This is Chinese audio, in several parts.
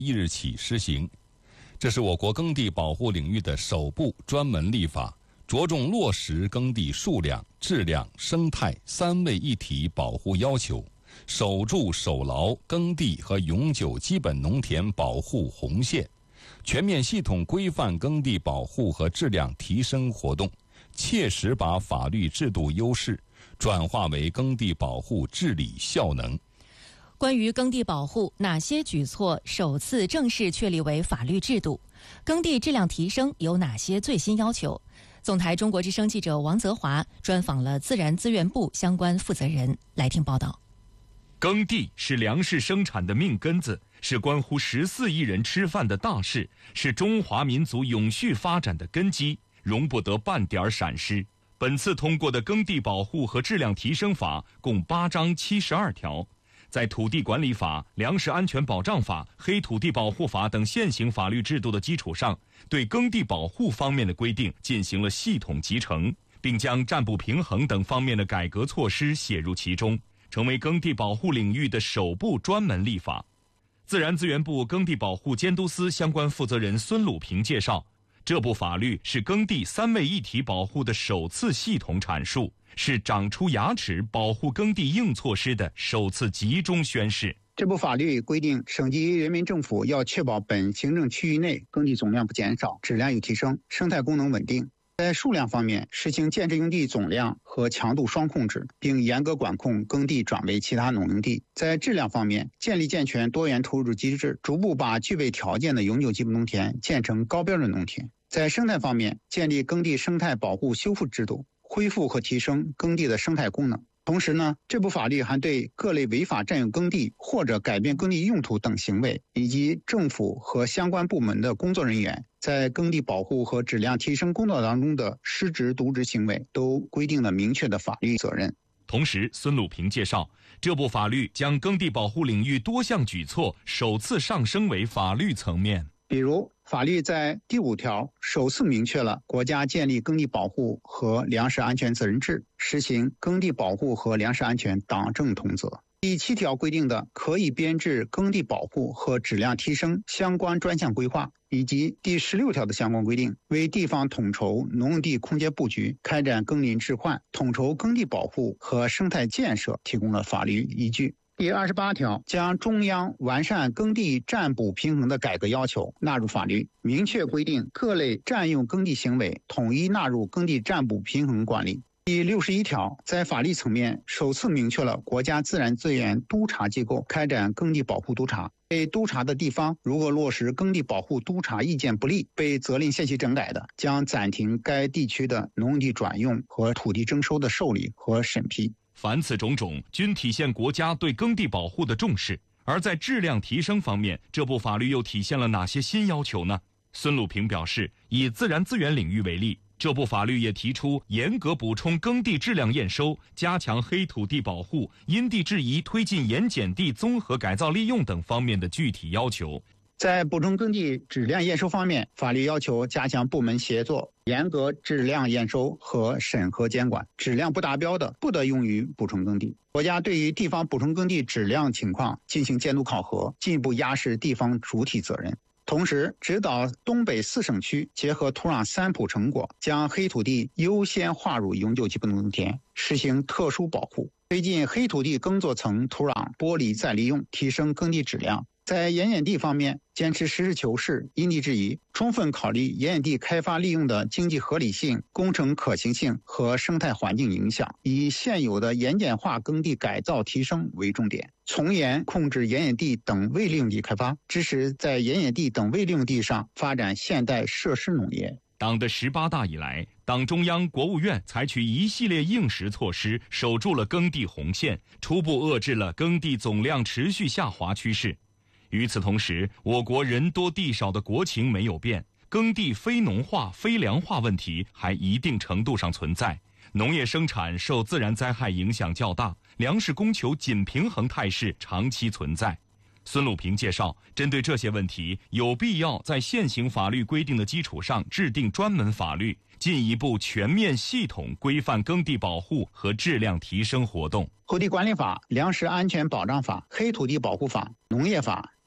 1日起施行。这是我国耕地保护领域的首部专门立法，着重落实耕地数量、质量、生态3位一体保护要求，守住守牢耕地和永久基本农田保护红线，全面系统规范耕地保护和质量提升活动，切实把法律制度优势转化为耕地保护治理效能。 关于耕地保护，哪些举措首次正式确立为法律制度？耕地质量提升有哪些最新要求？总台中国之声记者王泽华专访了自然资源部相关负责人，来听报道。 耕地是粮食生产的命根子，是关乎14亿人吃饭的大事，是中华民族永续发展的根基，容不得半点闪失。本次通过的耕地保护和质量提升法共8章72条，在土地管理法、粮食安全保障法、黑土地保护法等现行法律制度的基础上，对耕地保护方面的规定进行了系统集成，并将占卜平衡等方面的改革措施写入其中，成为耕地保护领域的首部专门立法。自然资源部耕地保护监督司相关负责人孙鲁平介绍，这部法律是耕地3位一体保护的首次系统阐述，是长出牙齿保护耕地硬措施的首次集中宣示。 这部法律规定，省级人民政府要确保本行政区域内耕地总量不减少，质量有提升，生态功能稳定。在数量方面，实行建制用地总量和强度双控制，并严格管控耕地转为其他农用地。在质量方面，建立健全多元投入机制，逐步把具备条件的永久基本农田建成高标准农田。在生态方面，建立耕地生态保护修复制度，恢复和提升耕地的生态功能。同时呢，这部法律还对各类违法占用耕地或者改变耕地用途等行为，以及政府和相关部门的工作人员在耕地保护和质量提升工作当中的失职渎职行为，都规定了明确的法律责任。 同时，孙鲁平介绍，这部法律将耕地保护领域多项举措首次上升为法律层面。 比如，法律在第5条首次明确了国家建立耕地保护和粮食安全责任制，实行耕地保护和粮食安全党政同责。第7条规定的可以编制耕地保护和质量提升相关专项规划，以及第16条的相关规定，为地方统筹农用地空间布局、开展耕林置换、统筹耕地保护和生态建设提供了法律依据。第28条将中央完善耕地占卜平衡的改革要求纳入法律，明确规定各类占用耕地行为统一纳入耕地占卜平衡管理。第61条在法律层面首次明确了国家自然资源督察机构开展耕地保护督察，被督察的地方如果落实耕地保护督察意见不力，被责令限期整改的，将暂停该地区的农用地转用和土地征收的受理和审批。 凡此种种均体现国家对耕地保护的重视。而在质量提升方面，这部法律又体现了哪些新要求呢？孙鲁平表示，以自然资源领域为例，这部法律也提出严格补充耕地质量验收，加强黑土地保护，因地制宜推进盐碱地综合改造利用等方面的具体要求。 在补充耕地质量验收方面，法律要求加强部门协作，严格质量验收和审核监管，质量不达标的不得用于补充耕地。国家对于地方补充耕地质量情况进行监督考核，进一步压实地方主体责任。同时，指导东北4省区结合土壤3普成果，将黑土地优先划入永久基本农田，实行特殊保护，推进黑土地耕作层土壤剥离再利用，提升耕地质量。在盐碱地方面，坚持实事求是、因地制宜，充分考虑盐碱地开发利用的经济合理性、工程可行性和生态环境影响，以现有的盐碱化耕地改造提升为重点，从严控制盐碱地等未利用地开发，支持在盐碱地等未利用地上发展现代设施农业。 党的18大以来，党中央、国务院采取一系列应时措施，守住了耕地红线，初步遏制了耕地总量持续下滑趋势。与此同时，我国人多地少的国情没有变，耕地非农化、非粮化问题还一定程度上存在，农业生产受自然灾害影响较大，粮食供求紧平衡态势长期存在。孙鲁平介绍，针对这些问题，有必要在现行法律规定的基础上制定专门法律，进一步全面系统规范耕地保护和质量提升活动。 土地管理法、粮食安全保障法、黑土地保护法、农业法、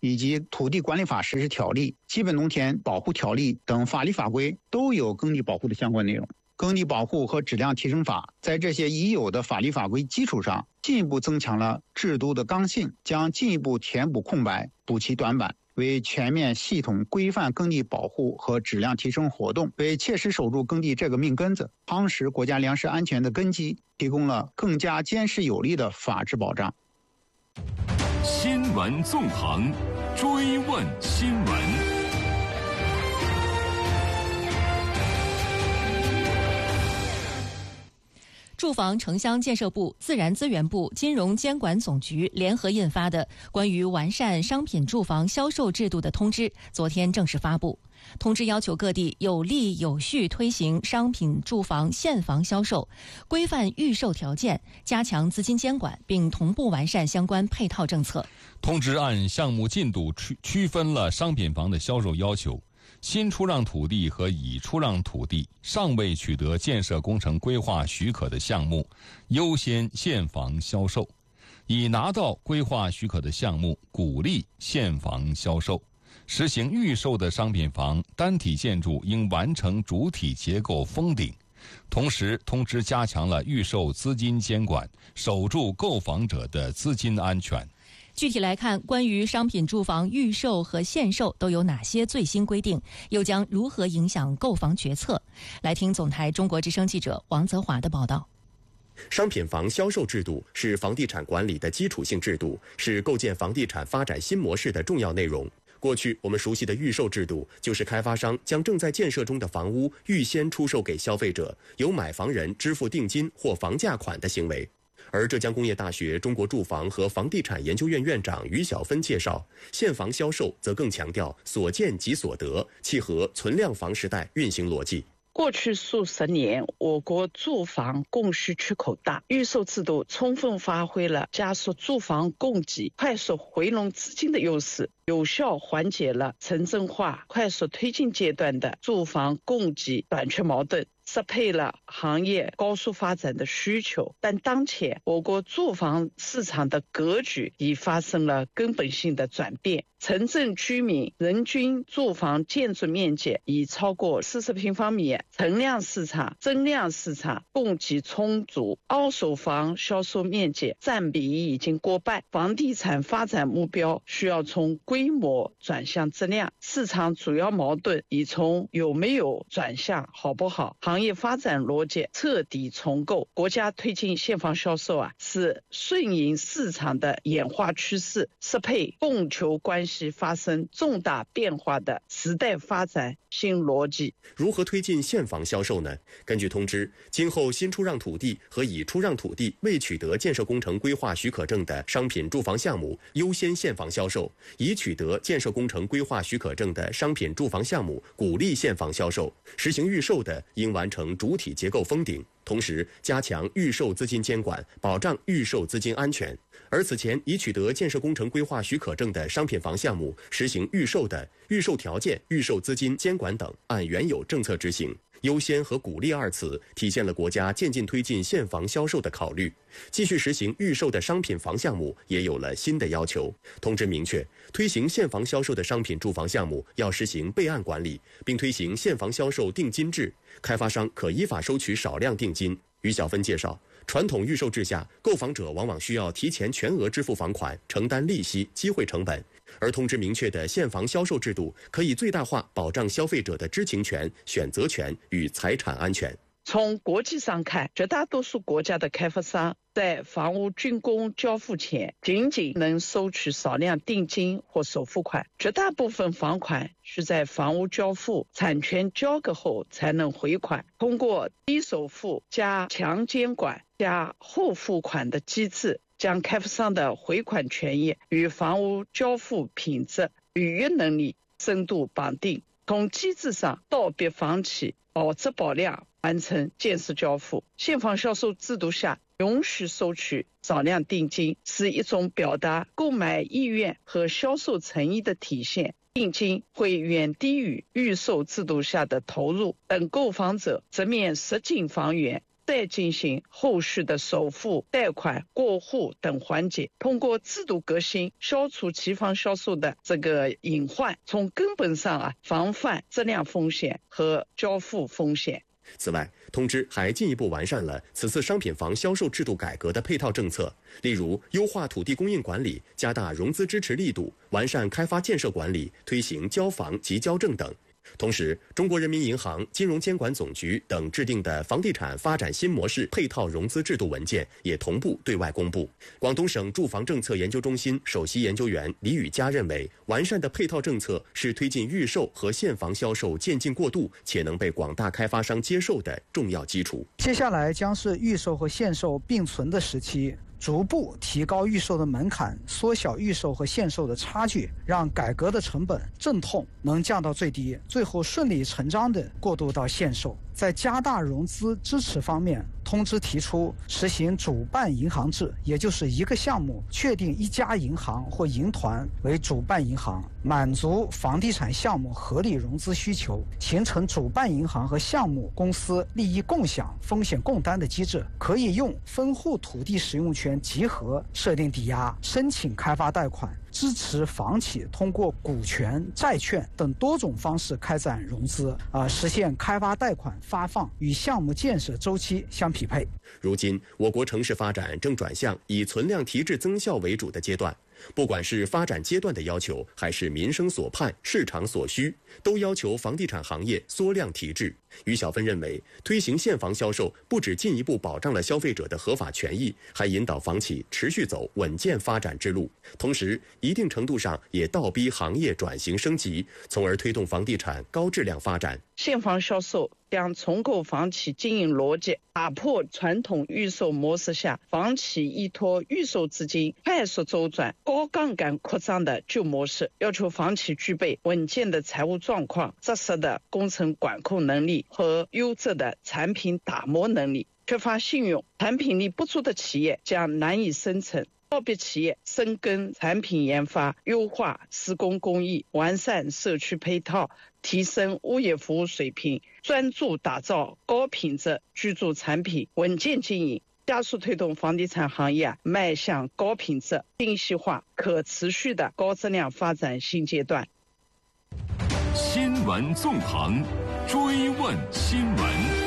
以及土地管理法实施条例、基本农田保护条例等法律法规都有耕地保护的相关内容。耕地保护和质量提升法在这些已有的法律法规基础上，进一步增强了制度的刚性，将进一步填补空白，补齐短板，为全面系统规范耕地保护和质量提升活动，为切实守住耕地这个命根子，夯实国家粮食安全的根基，提供了更加坚实有力的法治保障。 新闻纵横，追问新闻。 住房城乡建设部、自然资源部、金融监管总局联合印发的关于完善商品住房销售制度的通知昨天正式发布。通知要求各地有力有序推行商品住房现房销售，规范预售条件，加强资金监管，并同步完善相关配套政策。 通知按项目进度区分了商品房的销售要求。新出让土地和已出让土地尚未取得建设工程规划许可的项目，优先现房销售；已拿到规划许可的项目，鼓励现房销售。实行预售的商品房单体建筑应完成主体结构封顶。同时，通知加强了预售资金监管，守住购房者的资金安全。 具体来看，关于商品住房预售和限售都有哪些最新规定，又将如何影响购房决策？来听总台中国之声记者王泽华的报道。 商品房销售制度是房地产管理的基础性制度，是构建房地产发展新模式的重要内容。过去我们熟悉的预售制度，就是开发商将正在建设中的房屋预先出售给消费者，由买房人支付定金或房价款的行为。而浙江工业大学中国住房和房地产研究院院长于小芬介绍，现房销售则更强调所见即所得，契合存量房时代运行逻辑。 过去数十年，我国住房供需缺口大，预售制度充分发挥了加速住房供给、快速回笼资金的优势，有效缓解了城镇化快速推进阶段的住房供给短缺矛盾，适配了行业高速发展的需求。但当前我国住房市场的格局已发生了根本性的转变，城镇居民人均住房建筑面积已超过40平方米，存量市场、增量市场供给充足，二手房销售面积占比已经过半。房地产发展目标需要从规模转向质量，市场主要矛盾已从有没有转向好不好，行业发展逻辑彻底重构。国家推进现房销售是顺应市场的演化趋势，适配供求关系发生重大变化的时代发展新逻辑。 如何推进现房销售呢？根据通知，今后新出让土地和已出让土地未取得建设工程规划许可证的商品住房项目优先现房销售，已取得建设工程规划许可证的商品住房项目鼓励现房销售，实行预售的应完成主体结构封顶，同时加强预售资金监管，保障预售资金安全。而此前已取得建设工程规划许可证的商品房项目实行预售的，预售条件、预售资金监管等按原有政策执行。优先和鼓励二词体现了国家渐进推进现房销售的考虑。继续实行预售的商品房项目也有了新的要求。通知明确，推行现房销售的商品住房项目要实行备案管理，并推行现房销售定金制，开发商可依法收取少量定金。于小芬介绍，传统预售制下，购房者往往需要提前全额支付房款，承担利息、机会成本。而通知明确的现房销售制度，可以最大化保障消费者的知情权、选择权与财产安全。 从国际上看，绝大多数国家的开发商在房屋竣工交付前，仅能收取少量定金或首付款，绝大部分房款需在房屋交付、产权交割后才能回款。通过低首付加强监管加后付款的机制，将开发商的回款权益与房屋交付品质、履约能力深度绑定，从机制上倒逼房企保质保量完成建设交付。现房销售制度下，允许收取少量定金，是一种表达购买意愿和销售诚意的体现。定金会远低于预售制度下的投入，等购房者直面实景房源， 再进行后续的首付、贷款、过户等环节，通过制度革新，消除期房销售的这个隐患，从根本上防范质量风险和交付风险。 此外，通知还进一步完善了此次商品房销售制度改革的配套政策，例如优化土地供应管理，加大融资支持力度，完善开发建设管理，推行交房及交证等。同时，中国人民银行、金融监管总局等制定的房地产发展新模式配套融资制度文件也同步对外公布。广东省住房政策研究中心首席研究员李宇佳认为，完善的配套政策是推进预售和现房销售渐进过渡，且能被广大开发商接受的重要基础。 接下来将是预售和现售并存的时期，逐步提高预售的门槛，缩小预售和现售的差距，让改革的成本阵痛能降到最低，最后顺理成章地过渡到现售。在加大融资支持方面，通知提出实行主办银行制，也就是一个项目确定一家银行或银团为主办银行，满足房地产项目合理融资需求，形成主办银行和项目公司利益共享、风险共担的机制，可以用分户土地使用权集合设定抵押，申请开发贷款，支持房企通过股权、债券等多种方式开展融资，实现开发贷款发放与项目建设周期相匹配。 如今，我国城市发展正转向以存量提质增效为主的阶段。不管是发展阶段的要求，还是民生所盼、市场所需，都要求房地产行业缩量提质。于小芬认为，推行现房销售不只进一步保障了消费者的合法权益，还引导房企持续走稳健发展之路，同时一定程度上也倒逼行业转型升级，从而推动房地产高质量发展。 现房销售将重构房企经营逻辑，打破传统预售模式下房企依托预售资金快速周转、高杠杆扩张的旧模式，要求房企具备稳健的财务状况、扎实的工程管控能力和优质的产品打磨能力。缺乏信用、产品力不足的企业将难以生存。告别企业深耕产品研发，优化施工工艺，完善社区配套，提升物业服务水平，专注打造高品质居住产品，稳健经营，加速推动房地产行业迈向高品质、精细化、可持续的高质量发展新阶段。 新闻纵横，追问新闻。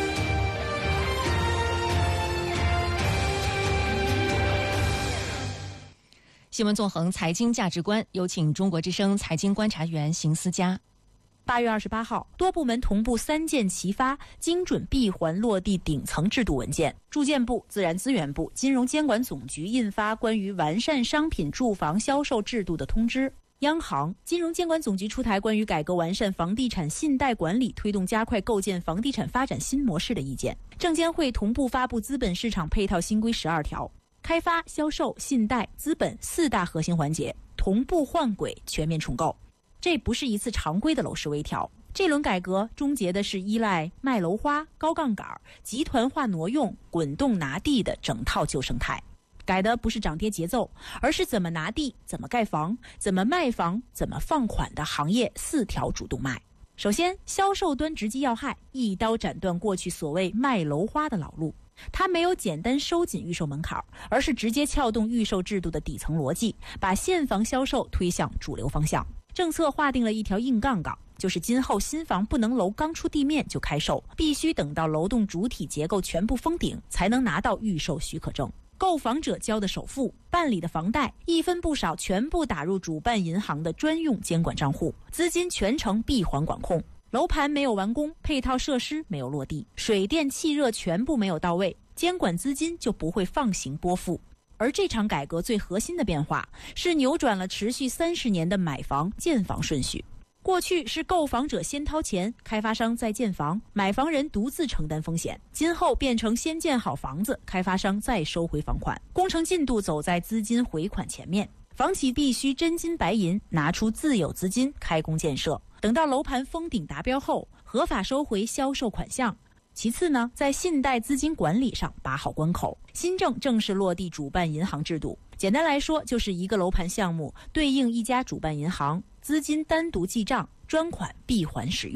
新闻纵横财经价值观，有请中国之声财经观察员邢思佳。 8月28号，多部门同步3件齐发精准闭环落地顶层制度文件。住建部、自然资源部、金融监管总局印发关于完善商品住房销售制度的通知。央行、金融监管总局出台关于改革完善房地产信贷管理、推动加快构建房地产发展新模式的意见。证监会同步发布资本市场配套新规12条。开发、销售、信贷、资本4大核心环节同步换轨，全面重构。这不是一次常规的楼市微调，这轮改革终结的是依赖卖楼花、高杠杆、集团化挪用、滚动拿地的整套旧生态。改的不是涨跌节奏，而是怎么拿地、怎么盖房、怎么卖房、怎么放款的行业4条主动脉。首先，销售端直击要害，一刀斩断过去所谓卖楼花的老路。它没有简单收紧预售门槛，而是直接撬动预售制度的底层逻辑，把现房销售推向主流方向。政策划定了一条硬杠杠，就是今后新房不能楼刚出地面就开售，必须等到楼栋主体结构全部封顶，才能拿到预售许可证。购房者交的首付、办理的房贷，一分不少全部打入主办银行的专用监管账户，资金全程闭环管控。楼盘没有完工，配套设施没有落地，水电气热全部没有到位，监管资金就不会放行拨付。而这场改革最核心的变化是扭转了持续30年的买房建房顺序。过去是购房者先掏钱，开发商再建房，买房人独自承担风险。今后变成先建好房子，开发商再收回房款，工程进度走在资金回款前面。房企必须真金白银拿出自有资金开工建设，等到楼盘封顶达标后，合法收回销售款项。其次呢，在信贷资金管理上把好关口。新政正式落地主办银行制度，简单来说就是一个楼盘项目对应一家主办银行，资金单独记账，专款闭环使用。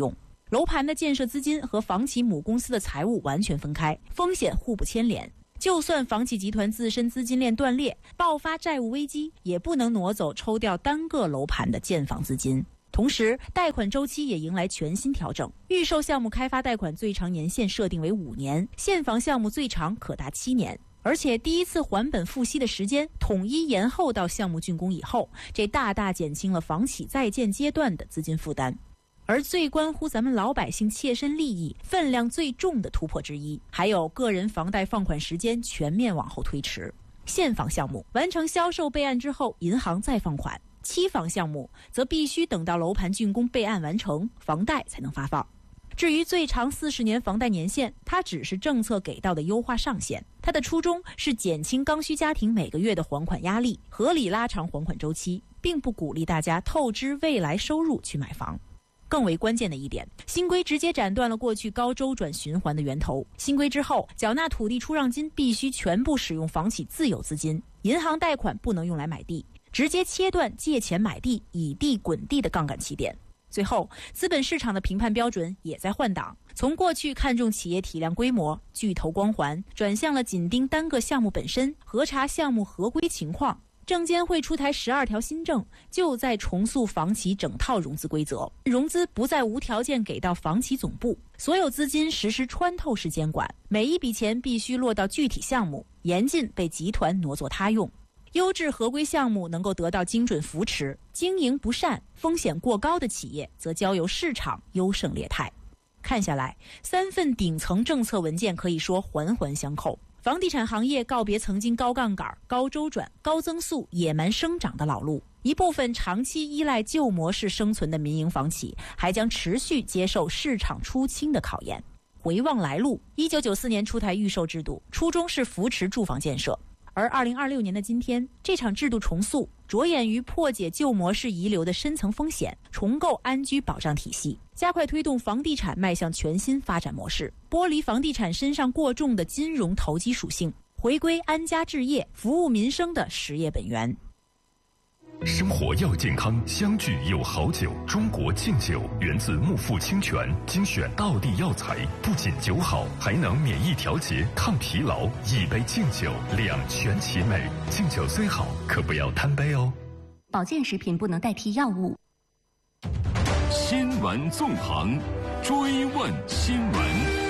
楼盘的建设资金和房企母公司的财务完全分开，风险互不牵连。就算房企集团自身资金链断裂，爆发债务危机，也不能挪走抽调单个楼盘的建房资金。同时，贷款周期也迎来全新调整，预售项目开发贷款最长年限设定为5年，现房项目最长可达7年。而且第一次还本付息的时间统一延后到项目竣工以后，这大大减轻了房企在建阶段的资金负担。而最关乎咱们老百姓切身利益、分量最重的突破之一，还有个人房贷放款时间全面往后推迟。现房项目完成销售备案之后，银行再放款；期房项目则必须等到楼盘竣工备案完成，房贷才能发放。至于最长40年房贷年限，它只是政策给到的优化上限，它的初衷是减轻刚需家庭每个月的还款压力，合理拉长还款周期，并不鼓励大家透支未来收入去买房。更为关键的一点，新规直接斩断了过去高周转循环的源头。新规之后，缴纳土地出让金必须全部使用房企自有资金，银行贷款不能用来买地，直接切断借钱买地、以地滚地的杠杆起点。最后，资本市场的评判标准也在换挡，从过去看重企业体量规模、巨头光环，转向了紧盯单个项目本身，核查项目合规情况。证监会出台12条新政，就在重塑房企整套融资规则，融资不再无条件给到房企总部，所有资金实施穿透式监管，每一笔钱必须落到具体项目，严禁被集团挪作他用。优质合规项目能够得到精准扶持，经营不善、风险过高的企业则交由市场优胜劣汰。看下来，3份顶层政策文件可以说环环相扣。房地产行业告别曾经高杠杆、高周转、高增速、野蛮生长的老路，一部分长期依赖旧模式生存的民营房企还将持续接受市场出清的考验。回望来路，1994年出台预售制度，初衷是扶持住房建设。而2026年的今天，这场制度重塑着眼于破解旧模式遗留的深层风险，重构安居保障体系，加快推动房地产迈向全新发展模式，剥离房地产身上过重的金融投机属性，回归安家置业、服务民生的实业本源。 生活要健康，相聚有好酒。中国劲酒源自木富清泉，精选道地药材，不仅酒好，还能免疫调节、抗疲劳。一杯劲酒，两全其美。劲酒虽好，可不要贪杯哦。 保健食品不能代替药物。 新闻纵横，追问新闻。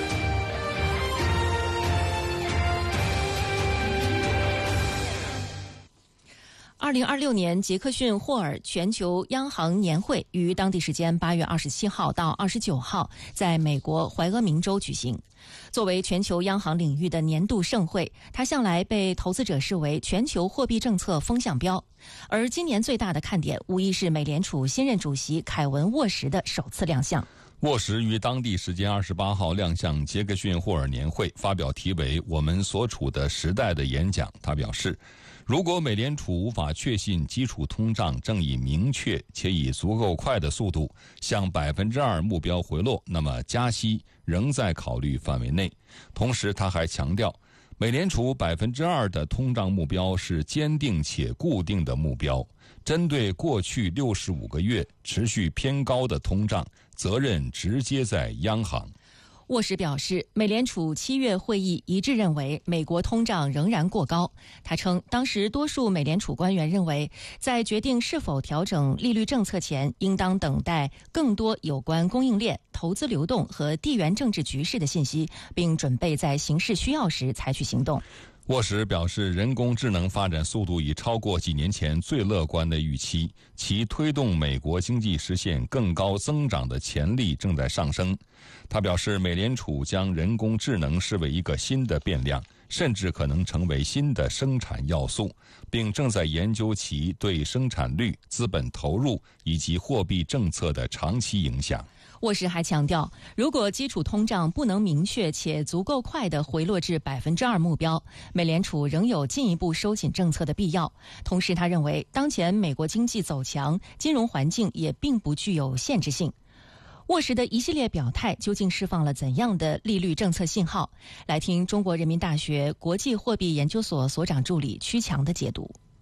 2026年杰克逊霍尔全球央行年会于当地时间8月27号到29号在美国怀俄明州举行。作为全球央行领域的年度盛会，它向来被投资者视为全球货币政策风向标。而今年最大的看点无疑是美联储新任主席凯文沃什的首次亮相。 沃什于当地时间28号亮相杰克逊霍尔年会，发表题为《我们所处的时代》的演讲。他表示，如果美联储无法确信基础通胀正以明确且以足够快的速度向2%目标回落，那么加息仍在考虑范围内。同时，他还强调，美联储2%的通胀目标是坚定且固定的目标。针对过去65个月持续偏高的通胀，责任直接在央行。 沃什表示，美联储7月会议一致认为美国通胀仍然过高。他称，当时多数美联储官员认为，在决定是否调整利率政策前，应当等待更多有关供应链、投资流动和地缘政治局势的信息，并准备在形势需要时采取行动。 沃什表示，人工智能发展速度已超过几年前最乐观的预期，其推动美国经济实现更高增长的潜力正在上升。他表示，美联储将人工智能视为一个新的变量，甚至可能成为新的生产要素，并正在研究其对生产率、资本投入以及货币政策的长期影响。 沃什还强调，如果基础通胀不能明确且足够快地回落至2%目标，美联储仍有进一步收紧政策的必要。同时，他认为当前美国经济走强，金融环境也并不具有限制性。沃什的一系列表态究竟释放了怎样的利率政策信号？来听中国人民大学国际货币研究所所长助理曲强的解读。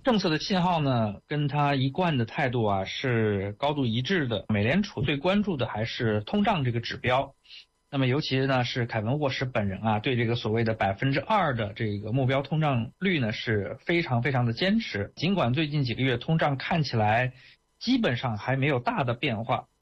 政策的信号呢，跟他一贯的态度啊是高度一致的。美联储最关注的还是通胀这个指标。那么尤其呢是凯文沃什本人啊，对这个所谓的2%的这个目标通胀率呢是非常的坚持。尽管最近几个月通胀看起来基本上还没有大的变化，